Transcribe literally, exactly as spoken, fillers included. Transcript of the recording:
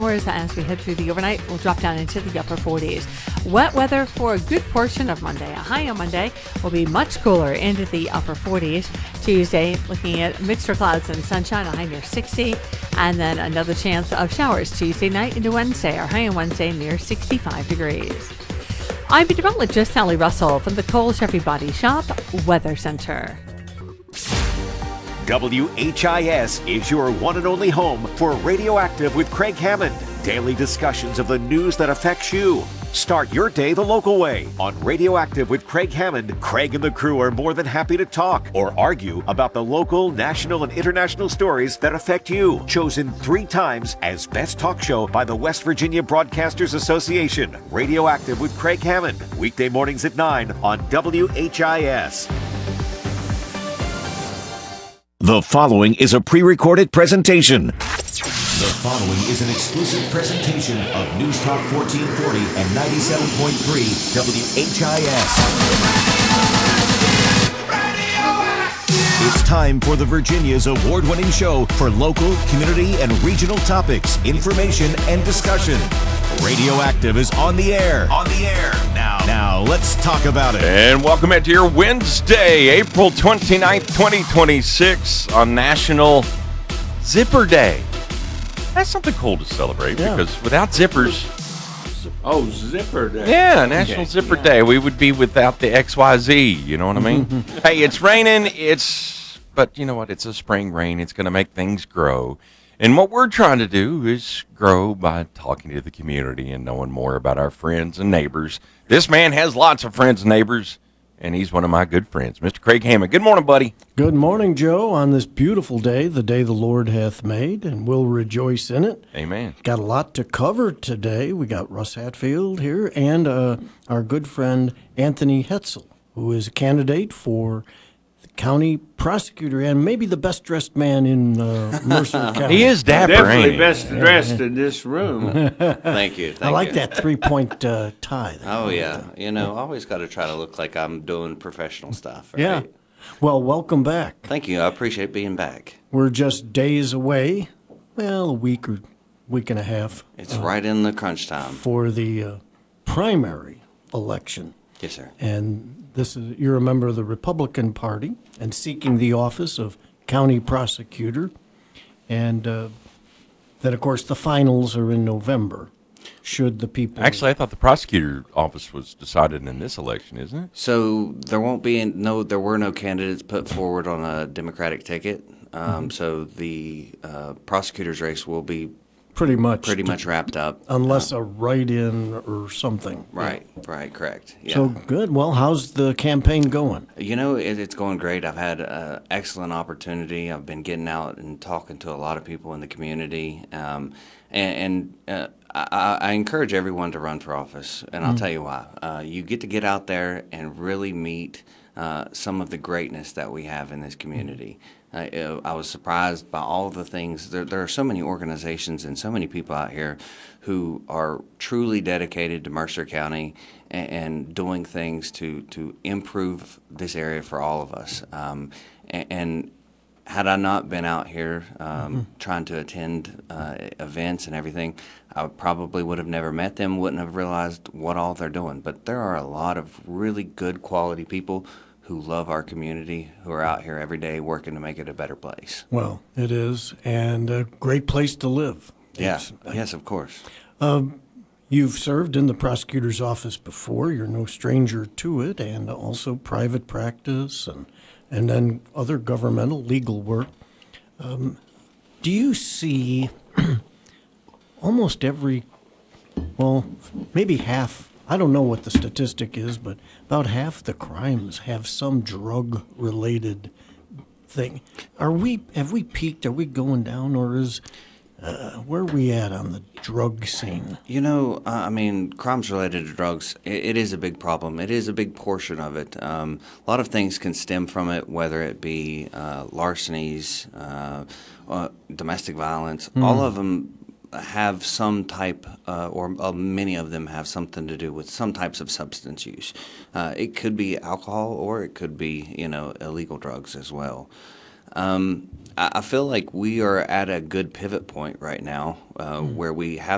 showers as we head through the overnight. We'll drop down into the upper forties. Wet weather for a good portion of Monday. A high on Monday will be much cooler into the upper forties. Tuesday, looking at mixture clouds and sunshine, a high near sixty. And then another chance of showers Tuesday night into Wednesday. Our high on Wednesday near sixty-five degrees. I'm meteorologist Sally Russell from the Cole Chevy Body Shop Weather Center. W H I S is your one and only home for Radioactive with Craig Hammond. Daily discussions of the news that affects you. Start your day the local way. On Radioactive with Craig Hammond, Craig and the crew are more than happy to talk or argue about the local, national, and international stories that affect you. Chosen three times as Best Talk Show by the West Virginia Broadcasters Association. Radioactive with Craig Hammond. Weekday mornings at nine on W H I S. The following is a pre-recorded presentation. The following is an exclusive presentation of News Talk fourteen forty and ninety-seven point three W H I S. It's time for the Virginia's award-winning show for local, community, and regional topics, information, and discussion. Radioactive is on the air. On the air. Now, now let's talk about it. And welcome into your Wednesday, April twenty-ninth, twenty twenty-six on National Zipper Day. That's something cool to celebrate yeah. because without zippers... Oh, Zipper Day. Yeah, National okay. Zipper yeah. Day. We would be without the X Y Z, you know what I mean? Hey, it's raining, it's... But you know what? It's a spring rain. It's going to make things grow. And what we're trying to do is grow by talking to the community and knowing more about our friends and neighbors. This man has lots of friends and neighbors, and he's one of my good friends, Mister Craig Hammond. Good morning, buddy. Good morning, Joe, on this beautiful day, the day the Lord hath made, and we'll rejoice in it. Amen. Got a lot to cover today. We got Russ Hatfield here and uh, our good friend Anthony Hetzel, who is a candidate for county prosecutor and maybe the best dressed man in uh, Mercer County. He is dapper, Definitely ain't he? best dressed in this room. Thank you. Thank I like you. that three point uh, tie. There. Oh yeah, you know, always got to try to look like I'm doing professional stuff. Right? Yeah. Well, welcome back. Thank you. I appreciate being back. We're just days away. Well, a week or week and a half. It's uh, right in the crunch time for the uh, primary election. Yes, sir. And this is you're a member of the Republican Party and seeking the office of county prosecutor, and uh, then of course the finals are in November. Should the people actually, I thought the prosecutor office was decided in this election, isn't it? So there won't be no, there were no candidates put forward on a Democratic ticket. Um, mm-hmm. So the uh, prosecutor's race will be pretty much pretty much wrapped up, unless um, a write-in or something. Right, yeah. right, correct. Yeah. So good. Well, how's the campaign going? You know, it, it's going great. I've had an excellent opportunity. I've been getting out and talking to a lot of people in the community, um, and, and uh, I, I encourage everyone to run for office, and I'll mm. tell you why. Uh, you get to get out there and really meet uh, some of the greatness that we have in this community. I, I was surprised by all the things. There, there are so many organizations and so many people out here who are truly dedicated to Mercer County and, and doing things to, to improve this area for all of us. Um, and, and had I not been out here um, mm-hmm. trying to attend uh, events and everything, I probably would have never met them, wouldn't have realized what all they're doing. But there are a lot of really good quality people who love our community, who are out here every day working to make it a better place. Well, it is, and a great place to live. Yes, yeah. yes, of course. Um, you've served in the prosecutor's office before. You're no stranger to it, and also private practice and, and then other governmental legal work. Um, do you see almost every, well, maybe half, I don't know what the statistic is, but about half the crimes have some drug-related thing. Are we, have we peaked? Are we going down, or is, uh, where are we at on the drug scene? You know, uh, I mean, crimes related to drugs, it, it is a big problem. It is a big portion of it. Um, a lot of things can stem from it, whether it be uh, larcenies, uh, uh, domestic violence, mm. all of them have some type, uh, or uh, many of them have something to do with some types of substance use. Uh, it could be alcohol, or it could be, you know, illegal drugs as well. Um, I, I feel like we are at a good pivot point right now, uh, mm. where we have